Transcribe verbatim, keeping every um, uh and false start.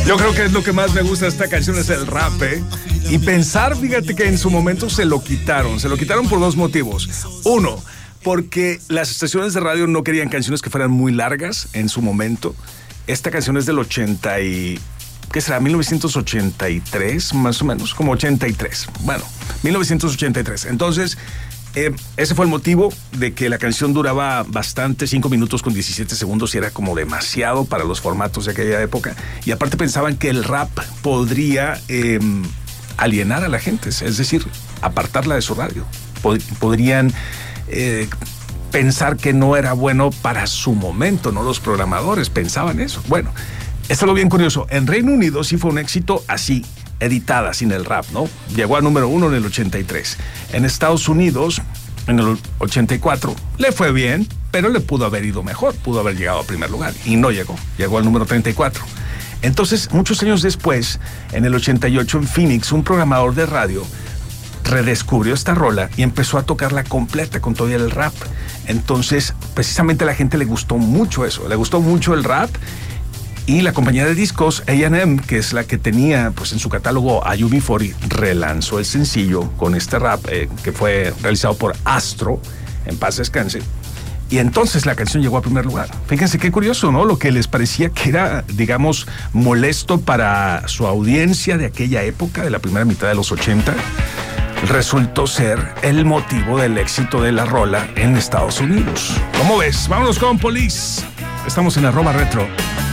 Yo creo que es lo que más me gusta de esta canción, es el rap, ¿eh? Y pensar, fíjate que en su momento se lo quitaron. Se lo quitaron por dos motivos. Uno, porque las estaciones de radio no querían canciones que fueran muy largas en su momento. Esta canción es del ochenta y... ¿qué será? mil novecientos ochenta y tres, más o menos, como ochenta y tres. Bueno, mil novecientos ochenta y tres. Entonces, eh, ese fue el motivo de que la canción duraba bastante, cinco minutos con diecisiete segundos, y era como demasiado para los formatos de aquella época. Y aparte pensaban que el rap podría eh, alienar a la gente, es decir, apartarla de su radio. Pod- podrían eh, pensar que no era bueno para su momento, ¿no? Los programadores pensaban eso. Bueno, es algo bien curioso. En Reino Unido sí fue un éxito así, editada, sin el rap, ¿no? Llegó a número uno en el ochenta y tres. En Estados Unidos, en el ochenta y cuatro, le fue bien, pero le pudo haber ido mejor, pudo haber llegado a primer lugar, y no llegó, llegó al número treinta y cuatro. Entonces, muchos años después, en el ochenta y ocho, en Phoenix, un programador de radio redescubrió esta rola y empezó a tocarla completa con todo el rap. Entonces, precisamente a la gente le gustó mucho eso, le gustó mucho el rap. Y la compañía de discos A and M, que es la que tenía pues en su catálogo a U B cuarenta, relanzó el sencillo con este rap eh, que fue realizado por Astro, en paz descanse. Y entonces la canción llegó a primer lugar. Fíjense qué curioso, ¿no? Lo que les parecía que era, digamos, molesto para su audiencia de aquella época, de la primera mitad de los ochenta, resultó ser el motivo del éxito de la rola en Estados Unidos. ¿Cómo ves? Vámonos con Police. Estamos en arroba retro.